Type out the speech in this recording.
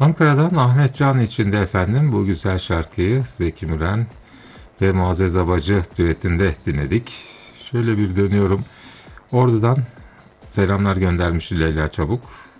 Ankara'dan Ahmet Can için de efendim bu güzel şarkıyı Zeki Müren ve Muazzez Abacı düetinde dinledik. Şöyle bir dönüyorum. Ordu'dan selamlar göndermiş Leyla Çabuk.